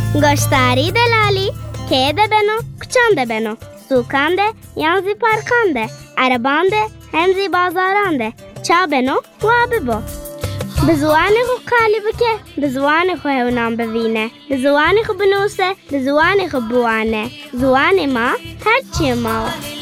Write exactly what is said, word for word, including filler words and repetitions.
گشتاری دلالی که ده بنو کچان ده بنو سوکان ده یانزی پارکان ده عربان ده همزی بازاران ده چا بنو و ببو به زوانی خو کالی بکه به زوانی خو هونام بوینه به زوانی خو بنوسه به زوانی خو بوانه زوانی ما هرچی ما